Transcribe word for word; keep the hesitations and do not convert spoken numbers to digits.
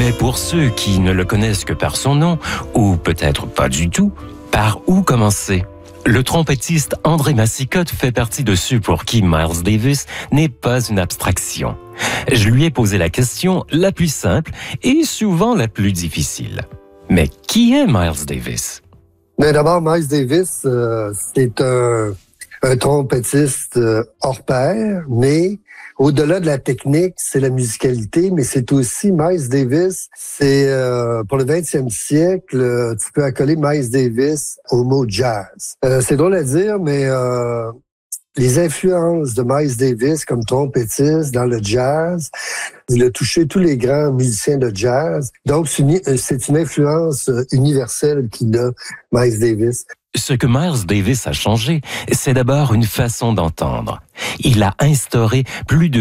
Mais pour ceux qui ne le connaissent que par son nom, ou peut-être pas du tout, par où commencer? Le trompettiste André Massicotte fait partie de ceux pour qui Miles Davis n'est pas une abstraction. Je lui ai posé la question la plus simple et souvent la plus difficile. Mais qui est Miles Davis? Mais d'abord, Miles Davis, euh, c'est un, un trompettiste euh, hors pair, mais au-delà de la technique, c'est la musicalité, mais c'est aussi Miles Davis. C'est euh, pour le vingtième siècle, euh, tu peux accoler Miles Davis au mot jazz. Euh, c'est drôle à dire, mais euh, les influences de Miles Davis comme trompettiste dans le jazz, il a touché tous les grands musiciens de jazz. Donc, c'est une, c'est une influence universelle qu'il a, Miles Davis. Ce que Miles Davis a changé, c'est d'abord une façon d'entendre. Il a instauré plus de